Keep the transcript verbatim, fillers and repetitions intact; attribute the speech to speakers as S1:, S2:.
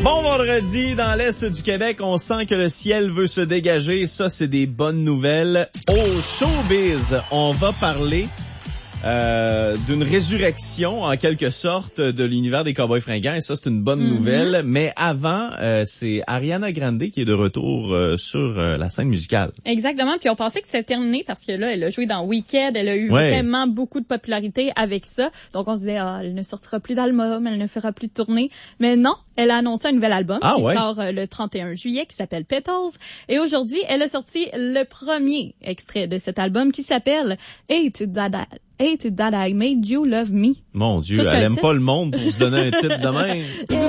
S1: Bon vendredi, dans l'Est du Québec, on sent que le ciel veut se dégager. Ça, c'est des bonnes nouvelles. Au showbiz, on va parler euh, d'une résurrection, en quelque sorte, de l'univers des Cowboys fringants. Et ça, c'est une bonne mm-hmm. nouvelle. Mais avant, euh, c'est Ariana Grande qui est de retour euh, sur euh, la scène musicale.
S2: Exactement. Puis on pensait que c'était terminé parce que là, elle a joué dans Wicked. Elle a eu ouais. vraiment beaucoup de popularité avec ça. Donc, on se disait, ah, elle ne sortira plus d'album, elle ne fera plus de tournée. Mais non, elle a annoncé un nouvel album
S1: ah,
S2: qui
S1: ouais.
S2: sort euh, le trente et un juillet, qui s'appelle Petals. Et aujourd'hui, elle a sorti le premier extrait de cet album qui s'appelle Hey to Dada. Hey to Dada, I Made You Love Me.
S1: Mon Dieu, tout elle aime titre. Pas le monde pour se donner un titre de même.